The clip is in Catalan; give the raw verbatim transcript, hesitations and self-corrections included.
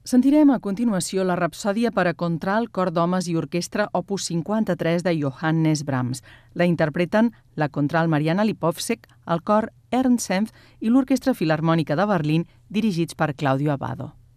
Sentirem a continuació la rapsòdia per a contralt, cor d'homes i orquestra opus cinquanta-tres de Johannes Brahms. La interpreten la contralt Mariana Lipovsek, el cor Ernst Senf i l'Orquestra Filharmònica de Berlín, dirigits per Claudio Abbado.